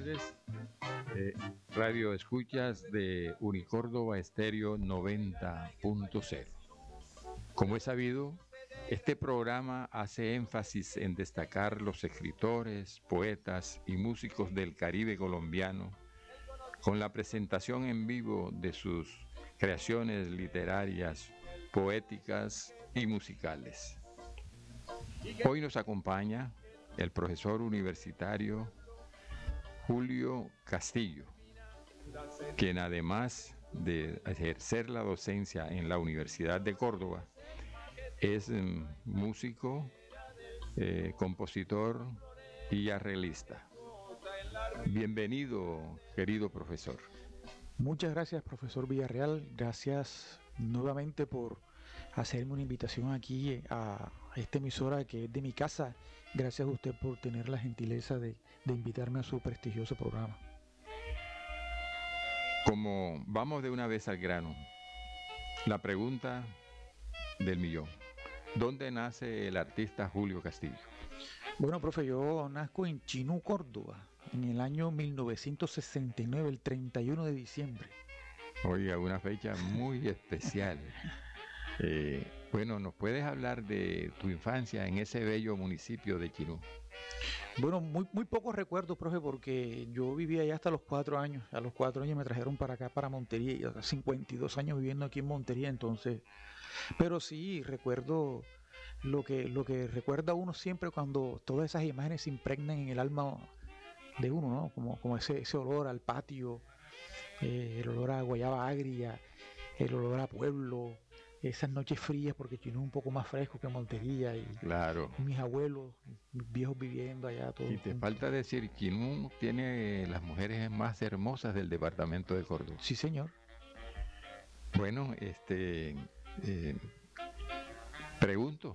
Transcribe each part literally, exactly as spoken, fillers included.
tardes, eh, radio escuchas de Unicórdoba Estéreo noventa punto cero. Como es sabido, este programa hace énfasis en destacar los escritores, poetas y músicos del Caribe colombiano con la presentación en vivo de sus creaciones literarias, poéticas y musicales. Hoy nos acompaña el profesor universitario Julio Castillo, quien además de ejercer la docencia en la Universidad de Córdoba, es um, músico, eh, compositor y arreglista. Bienvenido, querido profesor. Muchas gracias, profesor Villarreal. Gracias nuevamente por hacerme una invitación aquí a esta emisora que es de mi casa. Gracias a usted por tener la gentileza de, de invitarme a su prestigioso programa. Como vamos de una vez al grano, la pregunta del millón. ¿Dónde nace el artista Julio Castillo? Bueno, profe, yo nazco en Chinú, Córdoba, en el año mil novecientos sesenta y nueve, el treinta y uno de diciembre. Oiga, una fecha muy especial. Eh, bueno, ¿nos puedes hablar de tu infancia en ese bello municipio de Chinú? Bueno, muy, muy pocos recuerdos, profe, porque yo vivía allá hasta los cuatro años. A los cuatro años me trajeron para acá, para Montería, y hasta cincuenta y dos años viviendo aquí en Montería, entonces... Pero sí, recuerdo lo que, lo que recuerda uno siempre cuando todas esas imágenes se impregnan en el alma de uno, ¿no? Como, como ese, ese olor al patio, eh, el olor a guayaba agria, el olor a pueblo, esas noches frías, porque Chinú es un poco más fresco que Montería, y claro, mis abuelos, mis viejos viviendo allá. Todo y te juntos. falta decir, Chinú tiene las mujeres más hermosas del departamento de Córdoba. Sí, señor. Bueno, este... Eh, pregunto,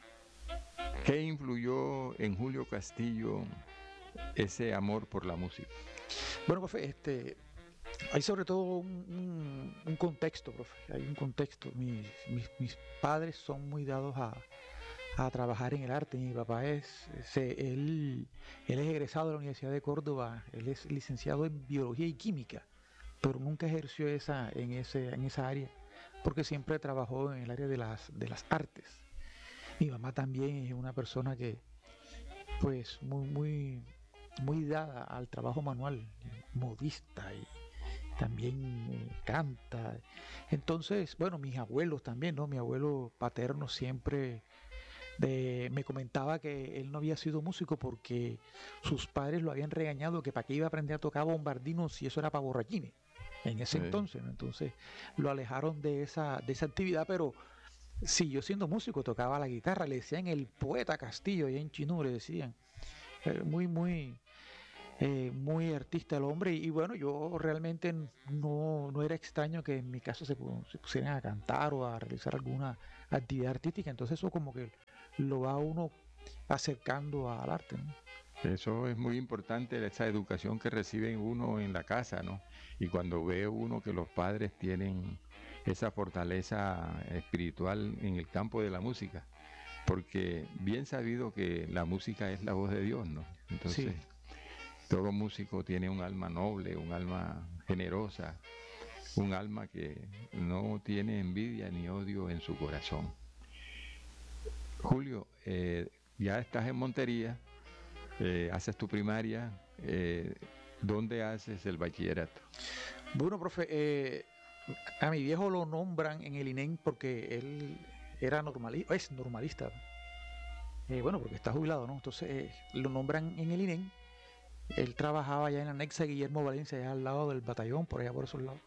¿qué influyó en Julio Castillo ese amor por la música? Bueno, profe, este, hay sobre todo un, un, un contexto, profe, hay un contexto. Mis, mis, mis padres son muy dados a, a trabajar en el arte. Mi papá es, se, él, él es egresado de la Universidad de Córdoba, él es licenciado en Biología y Química, pero nunca ejerció esa, en, ese, en esa área, porque siempre trabajó en el área de las, de las artes. Mi mamá también es una persona que, pues, muy, muy, muy dada al trabajo manual, modista, y también eh, canta. Entonces, bueno, mis abuelos también, ¿no? Mi abuelo paterno siempre de, me comentaba que él no había sido músico porque sus padres lo habían regañado que para qué iba a aprender a tocar bombardino si eso era para borrachines en ese sí. entonces, ¿no? Entonces lo alejaron de esa, de esa actividad, pero siguió siendo músico, tocaba la guitarra, le decían el poeta Castillo, allá en Chinú le decían, eh, muy, muy, eh, muy artista el hombre, y, y bueno, yo realmente no, no era extraño que en mi caso se, se pusieran a cantar o a realizar alguna actividad artística, entonces eso como que lo va uno acercando al arte, ¿no? Eso es muy importante, esa educación que recibe uno en la casa, ¿no? Y cuando ve uno que los padres tienen esa fortaleza espiritual en el campo de la música, porque bien sabido que la música es la voz de Dios, ¿no? Entonces, sí. Todo músico tiene un alma noble, un alma generosa, un alma que no tiene envidia ni odio en su corazón. Julio, eh, ya estás en Montería. Eh, haces tu primaria, eh, ¿dónde haces el bachillerato? Bueno, profe, eh, a mi viejo lo nombran en el I N E M porque él era normalista, es normalista, eh, bueno, porque está jubilado, ¿no? Entonces eh, lo nombran en el I N E M, él trabajaba allá en la anexa Guillermo Valencia, allá al lado del batallón, por allá por esos lados.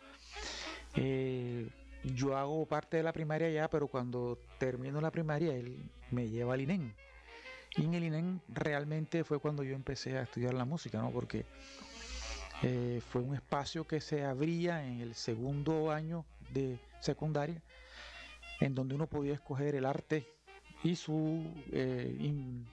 Eh, yo hago parte de la primaria allá, pero cuando termino la primaria, él me lleva al I N E M. Y en el I N E M realmente fue cuando yo empecé a estudiar la música, ¿no? Porque eh, fue un espacio que se abría en el segundo año de secundaria, en donde uno podía escoger el arte y su, eh, in,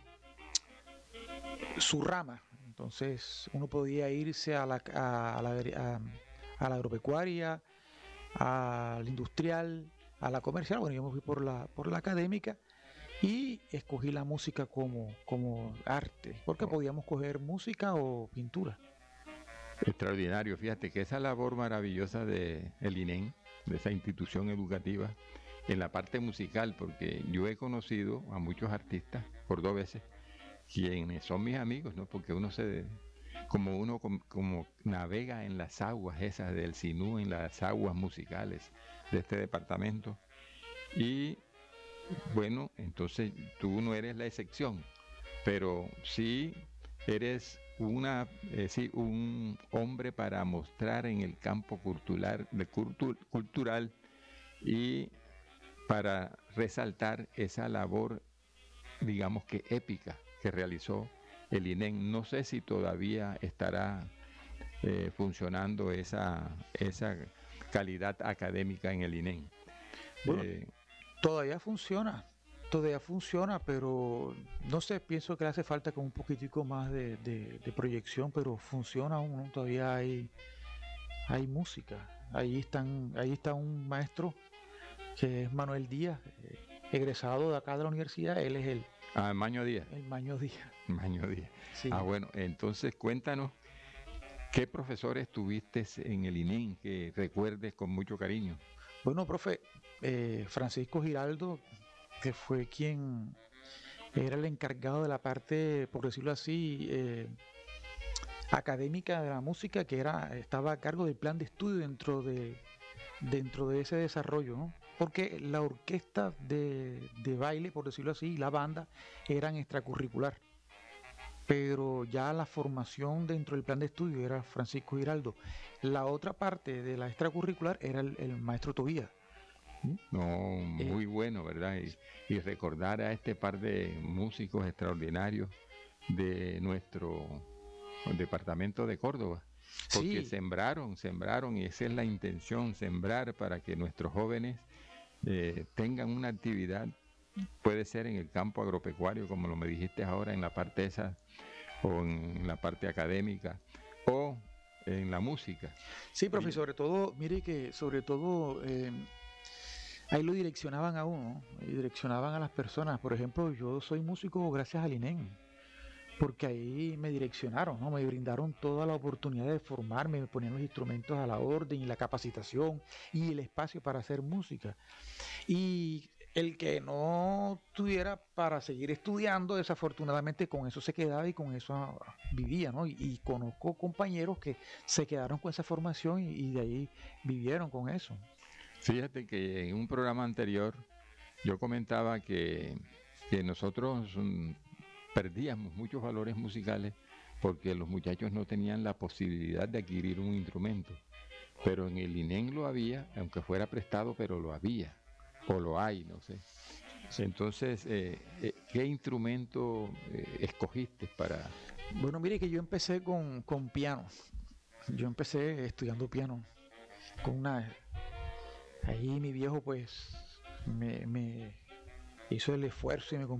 su rama. Entonces uno podía irse a la, a, a la, a, a la agropecuaria, a la industrial, a la comercial. Bueno, yo me fui por la, por la académica. Y escogí la música como, como arte, porque podíamos coger música o pintura. Extraordinario, fíjate que esa labor maravillosa de el I N E M, de esa institución educativa, en la parte musical, porque yo he conocido a muchos artistas por dos veces, quienes son mis amigos, ¿no? Porque uno se, como uno com- como navega en las aguas esas del Sinú, en las aguas musicales de este departamento, y bueno, entonces tú no eres la excepción, pero sí eres una, eh, sí, un hombre para mostrar en el campo cultural, de cultu- cultural y para resaltar esa labor, digamos que épica, que realizó el I N E M. No sé si todavía estará eh, funcionando esa, esa calidad académica en el I N E M. Bueno, Eh, todavía funciona, todavía funciona, pero no sé, pienso que le hace falta como un poquitico más de, de- de proyección, pero funciona aún, ¿no? Todavía hay, hay música. Ahí están, ahí está un maestro que es Manuel Díaz, eh, egresado de acá de la universidad, él es el, ah, Maño Díaz. el Maño Díaz. Maño Díaz. Sí. Ah, bueno, entonces cuéntanos, ¿qué profesores tuviste en el I N E M que recuerdes con mucho cariño? Bueno, profe, eh, Francisco Giraldo, que fue quien era el encargado de la parte, por decirlo así, eh, académica de la música, que era, estaba a cargo del plan de estudio dentro de, dentro de ese desarrollo, ¿no? Porque la orquesta de, de baile, por decirlo así, y la banda eran extracurricular. Pero ya la formación dentro del plan de estudio era Francisco Giraldo. La otra parte de la extracurricular era el, el maestro Tobías. ¿Mm? No, Eh, muy bueno, ¿verdad? Y, y recordar a este par de músicos extraordinarios de nuestro departamento de Córdoba, porque sí, sembraron, sembraron, y esa es la intención, sembrar para que nuestros jóvenes eh, tengan una actividad, puede ser en el campo agropecuario, como lo me dijiste ahora, en la parte esa, o en la parte académica, o en la música. sí, profe, Y, sobre todo, mire que sobre todo eh, ahí lo direccionaban a uno, ¿no? Y direccionaban a las personas. Por ejemplo, yo soy músico gracias al I N E M, porque ahí me direccionaron, ¿no? Me brindaron toda la oportunidad de formarme, me ponían los instrumentos a la orden y la capacitación y el espacio para hacer música. Y el que no tuviera para seguir estudiando, desafortunadamente con eso se quedaba y con eso ah, vivía, ¿no? Y, y conozco compañeros que se quedaron con esa formación y, y de ahí vivieron con eso. fíjate que en un programa anterior yo comentaba que, que nosotros mm, perdíamos muchos valores musicales porque los muchachos no tenían la posibilidad de adquirir un instrumento. Pero en el I N E M lo había, aunque fuera prestado, pero lo había, o lo hay, no sé. Entonces, eh, eh, ¿qué instrumento eh, escogiste para...? Bueno, mire que yo empecé con, con piano. Yo empecé estudiando piano con una... Ahí mi viejo pues me, me hizo el esfuerzo y me